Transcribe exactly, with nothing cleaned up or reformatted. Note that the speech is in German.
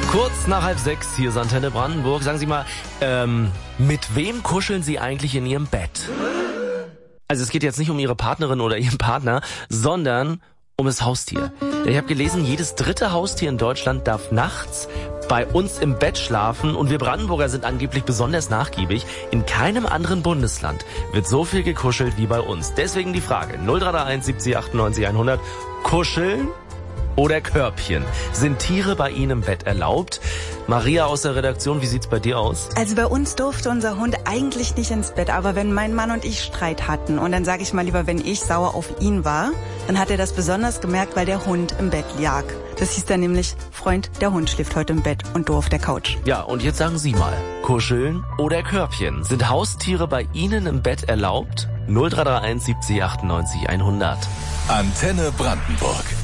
Kurz nach halb sechs, hier ist Antenne Brandenburg. Sagen Sie mal, ähm, mit wem kuscheln Sie eigentlich in Ihrem Bett? Also es geht jetzt nicht um Ihre Partnerin oder Ihren Partner, sondern um das Haustier. Ich habe gelesen, jedes dritte Haustier in Deutschland darf nachts bei uns im Bett schlafen und wir Brandenburger sind angeblich besonders nachgiebig. In keinem anderen Bundesland wird so viel gekuschelt wie bei uns. Deswegen die Frage null drei drei eins siebzig achtundneunzig hundert. Kuscheln oder Körbchen? Sind Tiere bei Ihnen im Bett erlaubt? Maria aus der Redaktion, wie sieht's bei dir aus? Also bei uns durfte unser Hund eigentlich nicht ins Bett, aber wenn mein Mann und ich Streit hatten und dann sage ich mal lieber, wenn ich sauer auf ihn war, dann hat er das besonders gemerkt, weil der Hund im Bett lag. Das hieß dann nämlich, Freund, der Hund schläft heute im Bett und du auf der Couch. Ja, und jetzt sagen Sie mal, Kuscheln oder Körbchen? Sind Haustiere bei Ihnen im Bett erlaubt? null drei drei eins siebzig achtundneunzig hundert. Antenne Brandenburg.